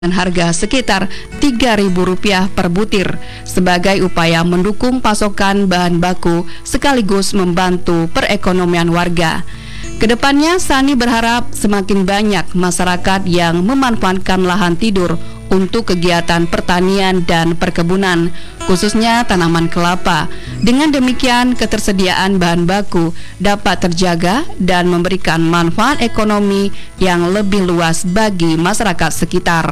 dengan harga sekitar Rp3.000 per butir sebagai upaya mendukung pasokan bahan baku sekaligus membantu perekonomian warga. Kedepannya, Sani berharap semakin banyak masyarakat yang memanfaatkan lahan tidur untuk kegiatan pertanian dan perkebunan, khususnya tanaman kelapa. Dengan demikian, ketersediaan bahan baku dapat terjaga dan memberikan manfaat ekonomi yang lebih luas bagi masyarakat sekitar.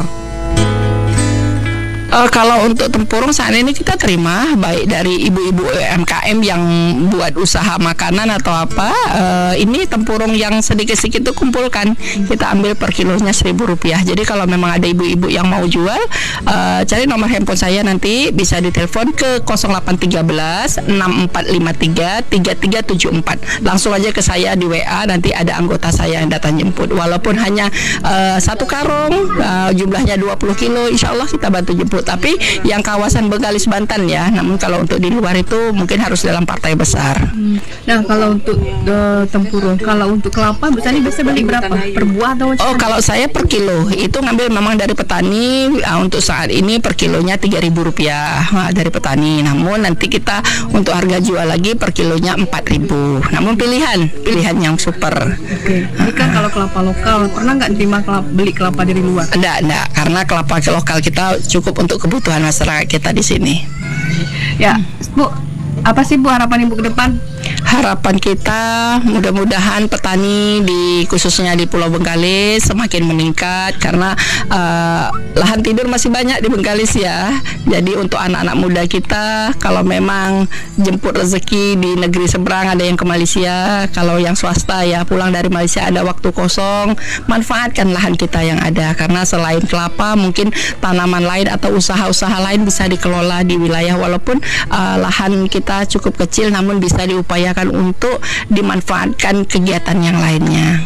Kalau untuk tempurung saat ini kita terima baik dari ibu-ibu UMKM yang buat usaha makanan atau apa. Ini tempurung yang sedikit-sedikit itu kumpulkan, kita ambil per kilonya Rp1.000. Jadi kalau memang ada ibu-ibu yang mau jual, cari nomor handphone saya, nanti bisa ditelepon ke 0813 6453 3374. Langsung aja ke saya di WA, nanti ada anggota saya yang datang jemput. Walaupun hanya satu karung, jumlahnya 20 kilo, insya Allah kita bantu jemput. Tapi yang kawasan Bengkalis Banten ya, namun kalau untuk di luar itu mungkin harus dalam partai besar. Nah, kalau untuk tempurung, kalau untuk kelapa misalnya biasa beli berapa? Per buah atau? Oh, kalau saya per kilo itu ngambil memang dari petani. Untuk saat ini per kilonya Rp3.000 dari petani. Namun nanti kita untuk harga jual lagi per kilonya Rp4.000. Namun pilihan yang super. Oke. Ini kan kalau kelapa lokal, pernah nggak terima beli kelapa dari luar? Enggak, karena kelapa lokal kita cukup untuk kebutuhan masyarakat kita di sini. Ya, Bu, apa sih Bu harapan Ibu ke depan? Harapan kita mudah-mudahan petani khususnya di Pulau Bengkalis semakin meningkat karena lahan tidur masih banyak di Bengkalis ya. Jadi untuk anak-anak muda kita, kalau memang jemput rezeki di negeri seberang, ada yang ke Malaysia, kalau yang swasta ya pulang dari Malaysia ada waktu kosong, manfaatkan lahan kita yang ada, karena selain kelapa mungkin tanaman lain atau usaha-usaha lain bisa dikelola di wilayah, walaupun lahan kita cukup kecil namun bisa diupayakan untuk dimanfaatkan kegiatan yang lainnya.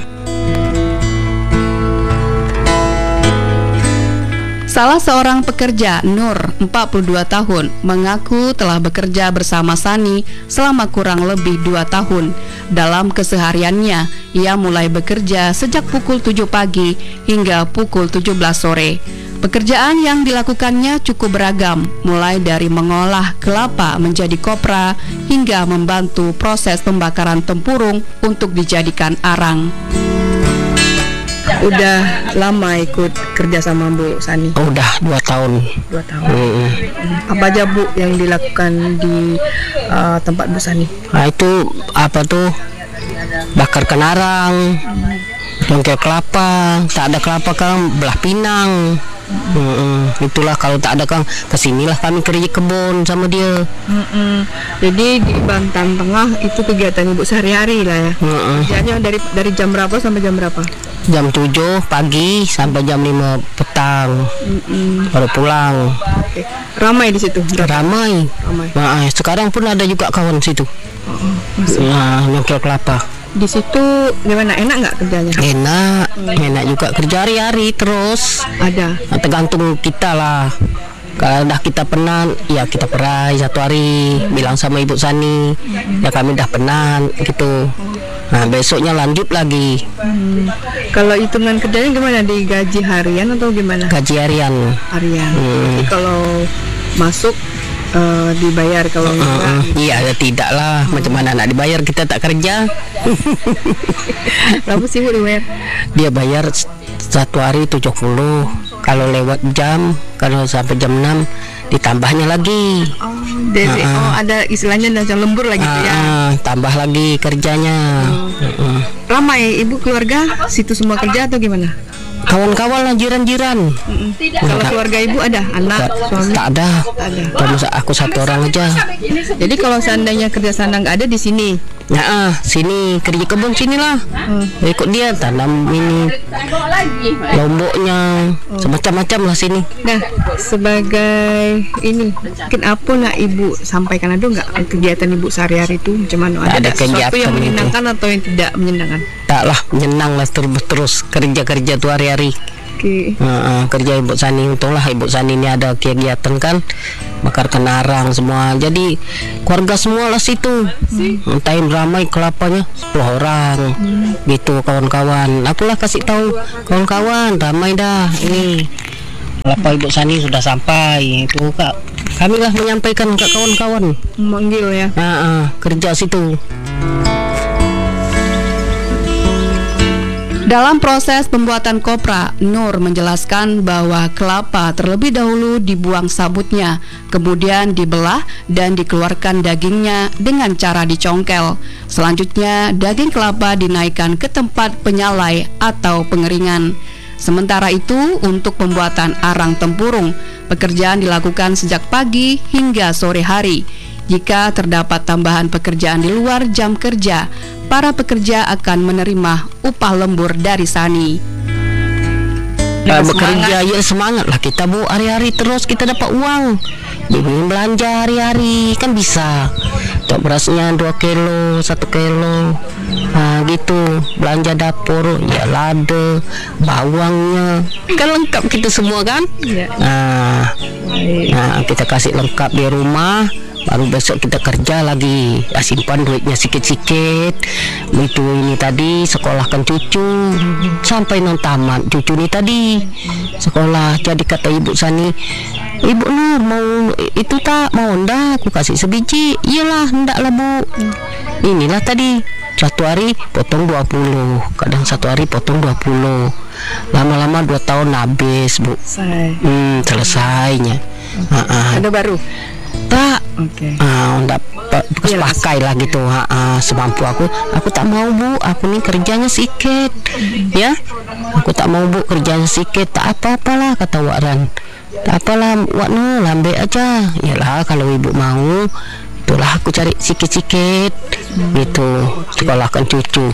Salah seorang pekerja, Nur, 42 tahun, mengaku telah bekerja bersama Sani selama kurang lebih 2 tahun. Dalam kesehariannya, ia mulai bekerja sejak pukul 7 pagi hingga pukul 17 sore. Pekerjaan yang dilakukannya cukup beragam, mulai dari mengolah kelapa menjadi kopra hingga membantu proses pembakaran tempurung untuk dijadikan arang. Udah lama ikut kerja sama Bu Sani? Udah 2 tahun. 2 tahun. Apa aja Bu yang dilakukan di tempat Bu Sani? Nah itu apa tuh? Bakarkan arang, dongkel kelapa, tak ada kelapa kan belah pinang. Itulah, kalau tak ada kang kesinilah kami kerja kebun sama dia. Jadi di Banten Tengah itu kegiatan Ibu sehari-hari lah ya. Kerjanya dari jam berapa sampai jam berapa? Jam 7 pagi sampai jam 5 petang. Baru pulang. Oke. Ramai di situ? Ramai. Nah, sekarang pun ada juga kawan situ. Nah, nyongkel kelapa. Di situ gimana? Enak nggak kerjanya? Enak juga, kerja hari-hari terus. Ada. Tergantung kita lah. Kalau dah kita penat, ya kita perai satu hari, bilang sama Ibu Sani, ya kami dah penat gitu. Nah besoknya lanjut lagi. Kalau hitungan kerjanya gimana? Digaji harian atau gimana? Gaji harian. Jadi kalau masuk dibayar, kalau enggak? Iya, tidak lah. Macam mana nak dibayar, kita tak kerja. Berapa sih Bu dibayar? Dia bayar satu hari 70. Kalau lewat jam, kalau sampai jam 6 ditambahnya lagi. Ada istilahnya macam lembur lagi gitu ya. Tambah lagi kerjanya. Ramai Ibu keluarga situ semua kerja atau gimana? Kawan-kawan lah, jiran-jiran. Kalau keluarga Ibu ada anak, suami? Tak ada. Cuma aku satu orang aja. Jadi kalau seandainya kerja sana nggak ada di sini? Nah, sini kerja kebun sinilah. Ikut dia tanam ini, lomboknya, semacam-macam lah sini. Nah, sebagai ini, mungkin apa nak Ibu sampaikan, ada nggak kegiatan Ibu sehari-hari itu? Macam mana? Ada sesuatu yang menyenangkan atau yang tidak menyenangkan? Tak lah, menyenang lah, terus kerja tuh hari-hari. Kerja Ibu Sani, untunglah Ibu Sani ini ada kegiatan kan, bakarkan arang semua, jadi keluarga semua lah situ. Entahin ramai kelapanya 10 orang gitu, kawan-kawan. Akulah kasih tahu kawan-kawan, ramai dah ini Kelapa Ibu Sani sudah sampai. Itu Kak, kamilah menyampaikan ke kawan-kawan. Manggil ya. Kerja situ. Dalam proses pembuatan kopra, Nur menjelaskan bahwa kelapa terlebih dahulu dibuang sabutnya, kemudian dibelah dan dikeluarkan dagingnya dengan cara dicongkel. Selanjutnya, daging kelapa dinaikkan ke tempat penyalai atau pengeringan. Sementara itu, untuk pembuatan arang tempurung, pekerjaan dilakukan sejak pagi hingga sore hari. Jika terdapat tambahan pekerjaan di luar jam kerja, para pekerja akan menerima upah lembur dari Sani. Bekerja ya semangat lah kita Bu, hari-hari terus kita dapat uang. Bimbing belanja hari-hari kan bisa. Untuk berasnya 2 kilo, 1 kilo. Gitu, belanja dapur, ya lada, bawangnya. Kan lengkap kita semua kan? Ya. Kita kasih lengkap di rumah. Baru besok kita kerja lagi, simpan duitnya sikit-sikit. Itu ini tadi sekolahkan cucu sampai non tamat. Cucu ini tadi sekolah. Jadi kata Ibu Sani, Ibu Nur mau itu tak mau ndak? Aku kasih sebiji. Iyalah ndak lah Bu. Inilah tadi 1 hari potong 20, kadang 1 hari potong 20. Lama-lama 2 tahun habis Bu. Selesainya. Ada baru. Tak, Oke. bekas pakai lah gitu. Semampu aku tak mau Bu, aku nih kerjanya sikit, ya. Aku tak mau Bu kerjanya sikit, tak apa-apalah kata Waran. Tak apalah Wak Nur, lambe aja. Yalah kalau Ibu mau, itulah aku cari sikit-sikit, gitu. Sekolahkan cucu.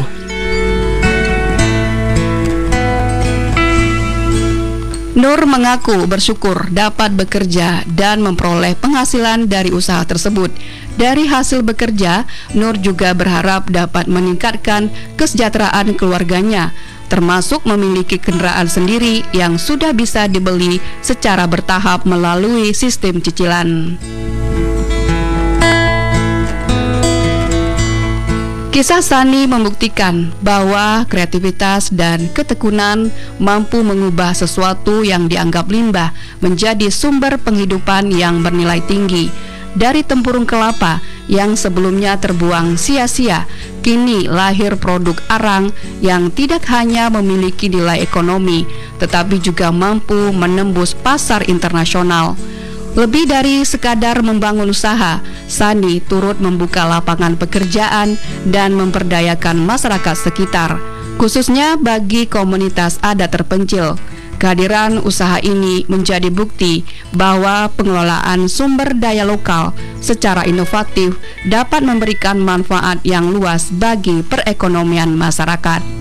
Nur mengaku bersyukur dapat bekerja dan memperoleh penghasilan dari usaha tersebut. Dari hasil bekerja, Nur juga berharap dapat meningkatkan kesejahteraan keluarganya, termasuk memiliki kendaraan sendiri yang sudah bisa dibeli secara bertahap melalui sistem cicilan. Kisah Sani membuktikan bahwa kreativitas dan ketekunan mampu mengubah sesuatu yang dianggap limbah menjadi sumber penghidupan yang bernilai tinggi. Dari tempurung kelapa yang sebelumnya terbuang sia-sia, kini lahir produk arang yang tidak hanya memiliki nilai ekonomi, tetapi juga mampu menembus pasar internasional. Lebih dari sekadar membangun usaha, Sani turut membuka lapangan pekerjaan dan memperdayakan masyarakat sekitar, khususnya bagi komunitas adat terpencil. Kehadiran usaha ini menjadi bukti bahwa pengelolaan sumber daya lokal secara inovatif dapat memberikan manfaat yang luas bagi perekonomian masyarakat.